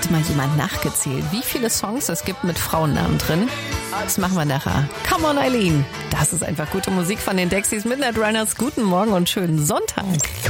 Hat mal jemand nachgezählt, wie viele Songs es gibt mit Frauennamen drin? Das machen wir nachher. Come on, Eileen. Das ist einfach gute Musik von den Dexys Midnight Runners. Guten Morgen und schönen Sonntag.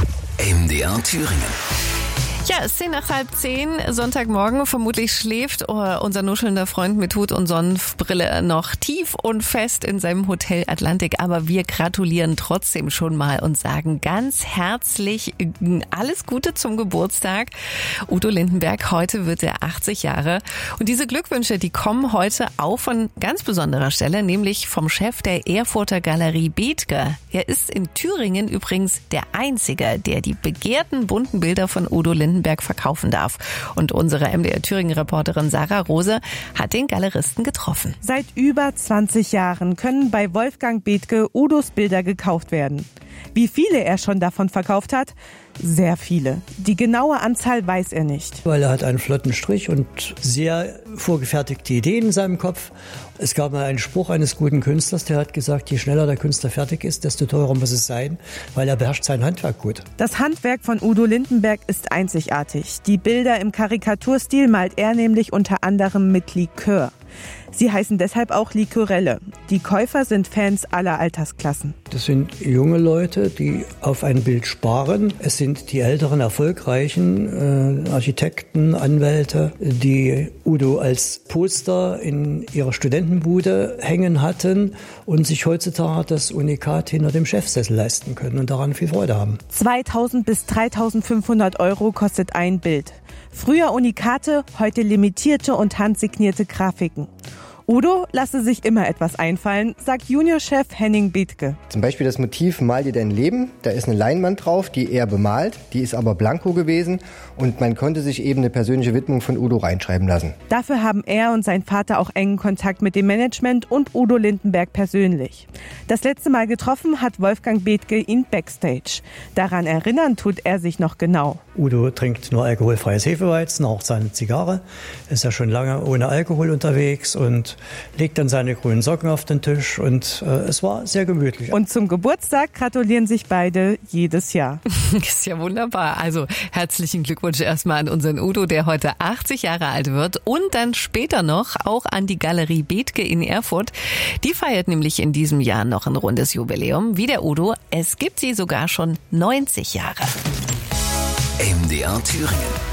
MDR Thüringen. Ja, es ist 10:30, Sonntagmorgen. Vermutlich schläft unser nuschelnder Freund mit Hut und Sonnenbrille noch tief und fest in seinem Hotel Atlantik. Aber wir gratulieren trotzdem schon mal und sagen ganz herzlich alles Gute zum Geburtstag. Udo Lindenberg, heute wird er 80 Jahre. Und diese Glückwünsche, die kommen heute auch von ganz besonderer Stelle, nämlich vom Chef der Erfurter Galerie Bethge. Er ist in Thüringen übrigens der Einzige, der die begehrten bunten Bilder von Udo Lindenberg verkaufen darf. Und unsere MDR Thüringen-Reporterin Sarah Rose hat den Galeristen getroffen. Seit über 20 Jahren können bei Wolfgang Bethge Udos Bilder gekauft werden. Wie viele er schon davon verkauft hat? Sehr viele. Die genaue Anzahl weiß er nicht. Weil er hat einen flotten Strich und sehr vorgefertigte Ideen in seinem Kopf. Es gab mal einen Spruch eines guten Künstlers, der hat gesagt, je schneller der Künstler fertig ist, desto teurer muss es sein, weil er beherrscht sein Handwerk gut. Das Handwerk von Udo Lindenberg ist einzigartig. Die Bilder im Karikaturstil malt er nämlich unter anderem mit Likör. Sie heißen deshalb auch Liquorelle. Die Käufer sind Fans aller Altersklassen. Das sind junge Leute, die auf ein Bild sparen. Es sind die älteren, erfolgreichen Architekten, Anwälte, die Udo als Poster in ihrer Studentenbude hängen hatten und sich heutzutage das Unikat hinter dem Chefsessel leisten können und daran viel Freude haben. 2.000 bis 3.500 Euro kostet ein Bild. Früher Unikate, heute limitierte und handsignierte Grafiken. Udo lasse sich immer etwas einfallen, sagt Juniorchef Henning Bethge. Zum Beispiel das Motiv Mal dir dein Leben. Da ist eine Leinwand drauf, die er bemalt. Die ist aber blanko gewesen und man konnte sich eben eine persönliche Widmung von Udo reinschreiben lassen. Dafür haben er und sein Vater auch engen Kontakt mit dem Management und Udo Lindenberg persönlich. Das letzte Mal getroffen hat Wolfgang Bethge ihn backstage. Daran erinnern tut er sich noch genau. Udo trinkt nur alkoholfreies Hefeweizen, raucht seine Zigarre, ist ja schon lange ohne Alkohol unterwegs und legt dann seine grünen Socken auf den Tisch und es war sehr gemütlich. Und zum Geburtstag gratulieren sich beide jedes Jahr. Ist ja wunderbar. Also herzlichen Glückwunsch erstmal an unseren Udo, der heute 80 Jahre alt wird und dann später noch auch an die Galerie Bethge in Erfurt. Die feiert nämlich in diesem Jahr noch ein rundes Jubiläum, wie der Udo. Es gibt sie sogar schon 90 Jahre. MDR Thüringen.